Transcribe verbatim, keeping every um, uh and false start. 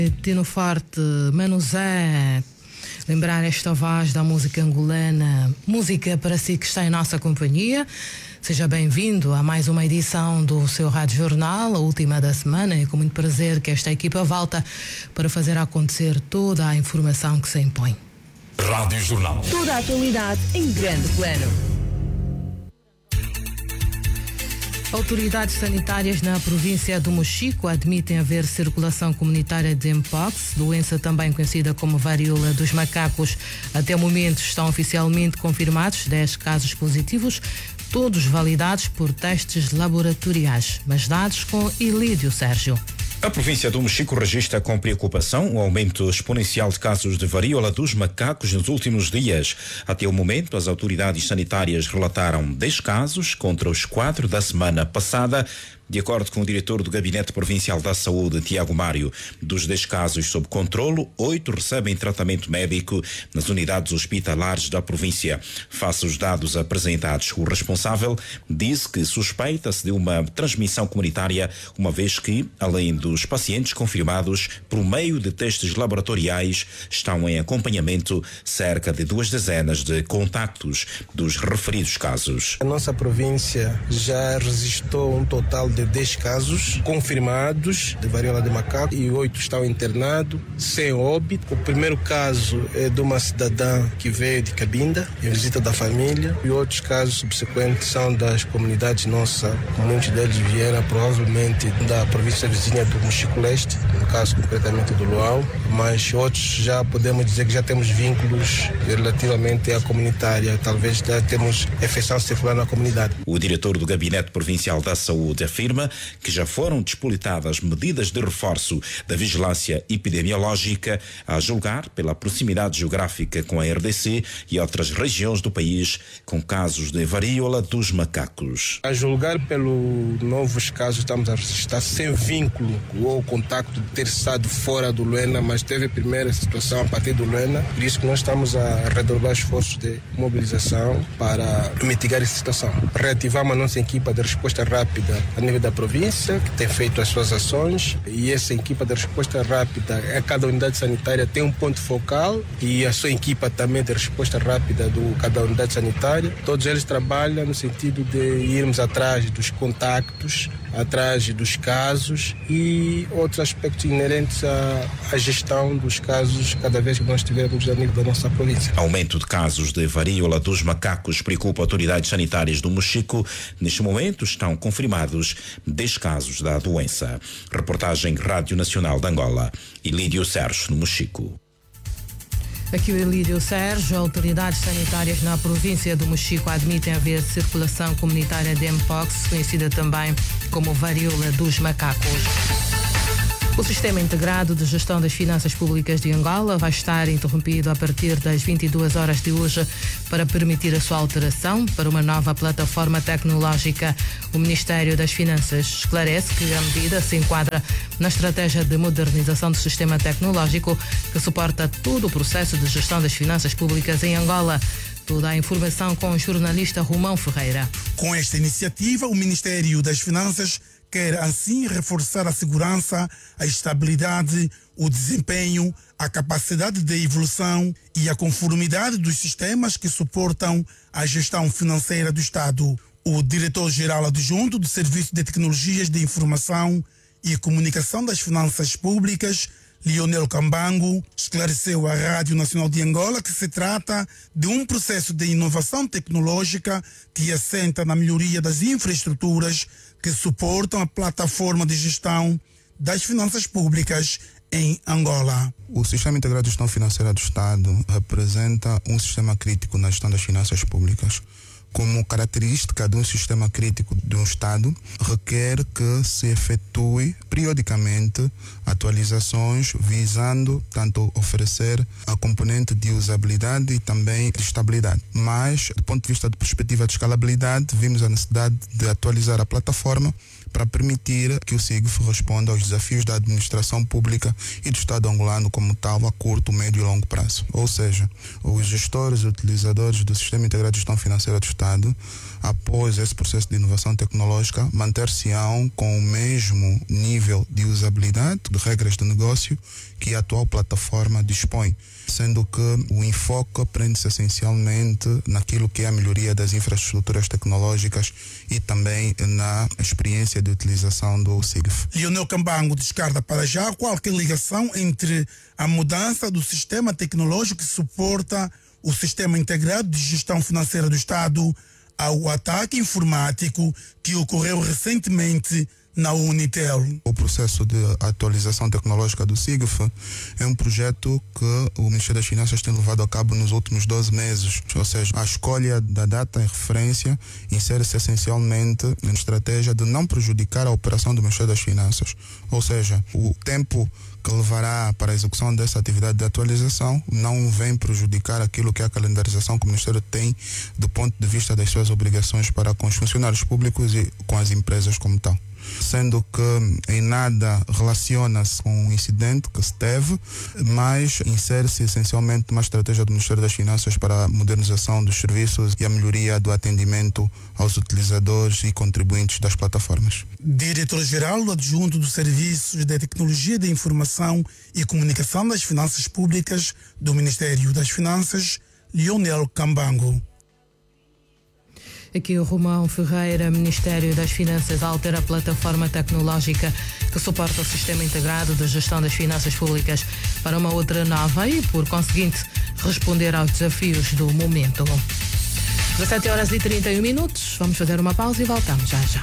Tino Forte, Manuzé, lembrar esta voz da música angolana, música para si que está em nossa companhia. Seja bem-vindo a mais uma edição do seu Rádio Jornal, a última da semana. É com muito prazer que esta equipa volta para fazer acontecer toda a informação que se impõe. Rádio Jornal. Toda a atualidade em grande plano. Autoridades sanitárias na província do Mochico admitem haver circulação comunitária de Mpox, doença também conhecida como varíola dos macacos. Até o momento estão oficialmente confirmados dez casos positivos, todos validados por testes laboratoriais, mas dados com Ilídio Sérgio. A província do Mochico registra com preocupação o aumento exponencial de casos de varíola dos macacos nos últimos dias. Até o momento, as autoridades sanitárias relataram dez casos contra os quatro da semana passada. De acordo com o diretor do Gabinete Provincial da Saúde, Tiago Mário, dos dez casos sob controlo, oito recebem tratamento médico nas unidades hospitalares da província. Face aos dados apresentados, o responsável disse que suspeita-se de uma transmissão comunitária, uma vez que, além dos pacientes confirmados por meio de testes laboratoriais, estão em acompanhamento cerca de duas dezenas de contactos dos referidos casos. A nossa província já registrou um total de dez casos confirmados de varíola de macaco e oito estão internados sem óbito. O primeiro caso é de uma cidadã que veio de Cabinda em visita da família, e outros casos subsequentes são das comunidades nossas. Muitos deles vieram provavelmente da província vizinha do Mochico Leste, no caso concretamente do Luau, mas outros já podemos dizer que já temos vínculos relativamente à comunitária, talvez já temos infecção circular na comunidade. O diretor do Gabinete Provincial da Saúde afirma que já foram despolitadas medidas de reforço da vigilância epidemiológica, a julgar pela proximidade geográfica com a R D C e outras regiões do país com casos de varíola dos macacos. A julgar pelo novos casos, estamos a registrar sem vínculo ou contacto de ter estado fora do Luena, mas teve a primeira situação a partir do Luena, por isso que nós estamos a redobrar esforços de mobilização para mitigar essa situação. Reativamos a nossa equipa de resposta rápida a nível da província, que tem feito as suas ações, e essa equipa de resposta rápida, a cada unidade sanitária tem um ponto focal e a sua equipa também de resposta rápida de cada unidade sanitária. Todos eles trabalham no sentido de irmos atrás dos contactos, atrás dos casos e outros aspectos inerentes à, à gestão dos casos cada vez que nós tivermos a nível da nossa província. Aumento de casos de varíola dos macacos preocupa autoridades sanitárias do Mochico. Neste momento estão confirmados dez casos da doença. Reportagem Rádio Nacional de Angola. Ilídio Sérgio, no Mochico. Aqui o Ilídio Sérgio. Autoridades sanitárias na província do Mochico admitem haver circulação comunitária de Mpox, conhecida também como varíola dos macacos. O Sistema Integrado de Gestão das Finanças Públicas de Angola vai estar interrompido a partir das vinte e duas horas de hoje para permitir a sua alteração para uma nova plataforma tecnológica. O Ministério das Finanças esclarece que a medida se enquadra na estratégia de modernização do sistema tecnológico que suporta todo o processo de gestão das finanças públicas em Angola. Toda a informação com o jornalista Romão Ferreira. Com esta iniciativa, o Ministério das Finanças quer assim reforçar a segurança, a estabilidade, o desempenho, a capacidade de evolução e a conformidade dos sistemas que suportam a gestão financeira do Estado. O diretor-geral adjunto do Serviço de Tecnologias de Informação e Comunicação das Finanças Públicas, Lionel Cambango, esclareceu à Rádio Nacional de Angola que se trata de um processo de inovação tecnológica que assenta na melhoria das infraestruturas que suportam a plataforma de gestão das finanças públicas em Angola. O Sistema Integrado de Gestão Financeira do Estado representa um sistema crítico na gestão das finanças públicas. Como característica de um sistema crítico de um Estado, requer que se efetue periodicamente atualizações visando tanto oferecer a componente de usabilidade e também de estabilidade. Mas, do ponto de vista de perspectiva de escalabilidade, vimos a necessidade de atualizar a plataforma para permitir que o SIGF responda aos desafios da administração pública e do Estado angolano como tal a curto, médio e longo prazo. Ou seja, os gestores e utilizadores do Sistema Integrado de Gestão Financeira do Estado, após esse processo de inovação tecnológica, manter-se-ão com o mesmo nível de usabilidade, de regras de negócio que a atual plataforma dispõe, sendo que o enfoque prende-se essencialmente naquilo que é a melhoria das infraestruturas tecnológicas e também na experiência de utilização do SIGF. Lionel Cambango descarta para já qualquer ligação entre a mudança do sistema tecnológico que suporta o Sistema Integrado de Gestão Financeira do Estado ao ataque informático que ocorreu recentemente na Unitel. O processo de atualização tecnológica do SIGF é um projeto que o Ministério das Finanças tem levado a cabo nos últimos doze meses. Ou seja, a escolha da data em referência insere-se essencialmente na estratégia de não prejudicar a operação do Ministério das Finanças. Ou seja, o tempo que levará para a execução dessa atividade de atualização não vem prejudicar aquilo que é a calendarização que o Ministério tem do ponto de vista das suas obrigações para com os funcionários públicos e com as empresas como tal. Sendo que em nada relaciona-se com o incidente que se teve, mas insere-se essencialmente numa estratégia do Ministério das Finanças para a modernização dos serviços e a melhoria do atendimento aos utilizadores e contribuintes das plataformas. Diretor-Geral Adjunto dos Serviços de Tecnologia de Informação e Comunicação das Finanças Públicas do Ministério das Finanças, Lionel Cambango. Aqui o Romão Ferreira, Ministério das Finanças, altera a plataforma tecnológica que suporta o Sistema Integrado de Gestão das Finanças Públicas para uma outra nova e, por conseguinte, responder aos desafios do momento. dezassete horas e trinta e um minutos. Vamos fazer uma pausa e voltamos já já.